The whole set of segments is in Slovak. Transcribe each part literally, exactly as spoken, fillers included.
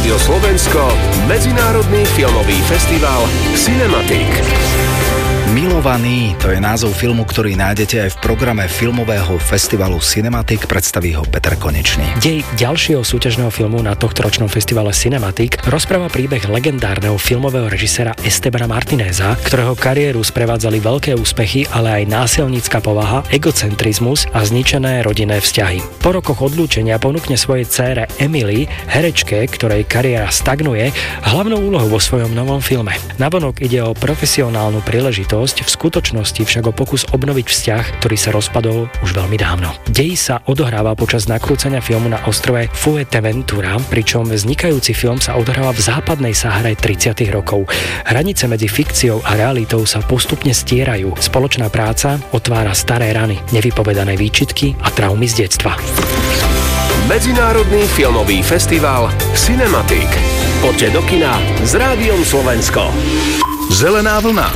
Rádio Slovensko, Medzinárodný filmový festival Cinematic. Milovaný, to je názov filmu, ktorý nájdete aj v programe filmového festivalu Cinematic, predstaví ho Peter Konečný. Dej ďalšieho súťažného filmu na tohtoročnom festivale Cinematic rozpráva príbeh legendárneho filmového režisera Estebana Martineza, ktorého kariéru sprevádzali veľké úspechy, ale aj násilnícka povaha, egocentrizmus a zničené rodinné vzťahy. Po rokoch odlúčenia ponúkne svojej dcére Emily, herečke, ktorej kariéra stagnuje, hlavnú úlohu vo svojom novom filme. Navonok ide o profesionálnu príležitosť, v skutočnosti však o pokus obnoviť vzťah, ktorý sa rozpadol už veľmi dávno. Dej sa odohráva počas nakrúcania filmu na ostrove Fuerteventura, pričom vznikajúci film sa odohráva v západnej Sahare tridsiatych rokov. Hranice medzi fikciou a realitou sa postupne stierajú. Spoločná práca otvára staré rany, nevypovedané výčitky a traumy z detstva. Medzinárodný filmový festival Cinematic. Poďte do kina s Rádiom Slovensko. Zelená vlna.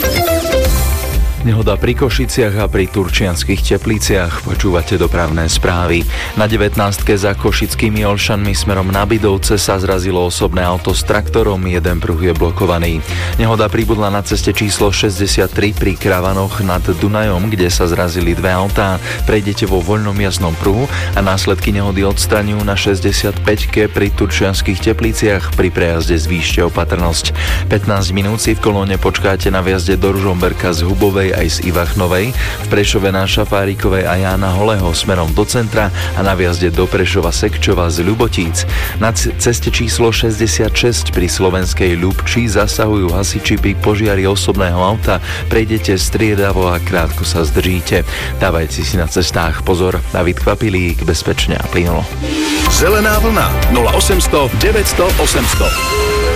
Nehoda pri Košiciach a pri Turčianskych Tepliciach. Počúvate dopravné správy. Na devätnástke za Košickými Olšanmi smerom na Bydovce sa zrazilo osobné auto s traktorom, jeden pruh je blokovaný. Nehoda pribudla na ceste číslo šesťdesiattri pri Kravanoch nad Dunajom, kde sa zrazili dve autá. Prejdete vo voľnom jazdnom pruhu a následky nehody odstraňujú na šesťdesiatpäťke pri Turčianskych Tepliciach. Pri prejazde zvýšte opatrnosť. pätnásť minút si v kolóne počkáte na vjazde do Ružomberka z Hubovej aj z Ivachnovej, v Prešove na Šafárikovej a Jána Holého smerom do centra a na vjazde do Prešova Sekčova z Ľubotíc. Na c- ceste číslo šesťdesiatšesť pri slovenskej Ľubči zasahujú hasiči pri požiari osobného auta. Prejdete striedavo a krátko sa zdržíte. Dávajte si na cestách pozor. David Kvapilík, bezpečne a plynulo. Zelená vlna nula osemsto deväťsto osemsto.